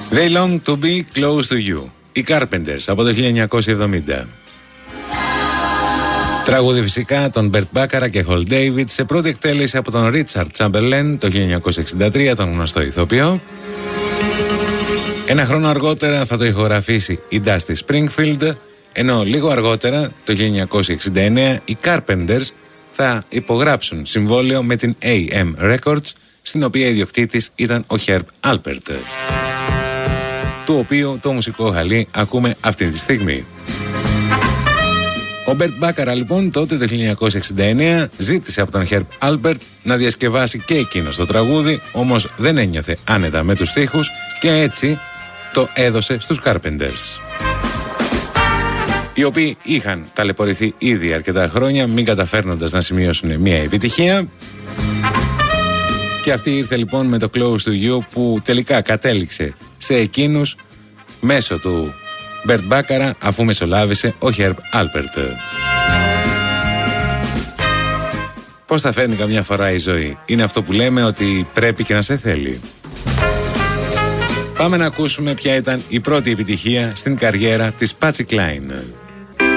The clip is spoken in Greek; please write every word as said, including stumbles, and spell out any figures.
They long to be close to you. Οι Carpenters από το χίλια εννιακόσια εβδομήντα. Τραγούδι φυσικά των Bert Bacharach και Hal David σε πρώτη εκτέλεση από τον Richard Chamberlain το χίλια εννιακόσια εξήντα τρία, τον γνωστό ηθοποιό. Ένα χρόνο αργότερα θα το ηχογραφήσει η Dusty Springfield, ενώ λίγο αργότερα το χίλια εννιακόσια εξήντα εννέα οι Carpenters θα υπογράψουν συμβόλαιο με την έι εμ Records, στην οποία ιδιοκτήτης ήταν ο Herb Alpert, του οποίου το μουσικό χαλί ακούμε αυτή τη στιγμή. Ο Bert Bacharach λοιπόν τότε το χίλια εννιακόσια εξήντα εννέα ζήτησε από τον Herb Alpert να διασκευάσει και εκείνο το τραγούδι, όμως δεν ένιωθε άνετα με τους στίχους και έτσι το έδωσε στους Carpenters, οι οποίοι είχαν ταλαιπωρηθεί ήδη αρκετά χρόνια μην καταφέρνοντας να σημειώσουν μια επιτυχία. Και αυτή ήρθε λοιπόν με το Close to You, που τελικά κατέληξε σε εκείνους μέσω του Bert Bacharach, αφού μεσολάβησε ο Herb Alpert. Πώς θα φέρνει καμιά φορά η ζωή? Είναι αυτό που λέμε, ότι πρέπει και να σε θέλει. Πάμε να ακούσουμε ποια ήταν η πρώτη επιτυχία στην καριέρα της Patsy Cline.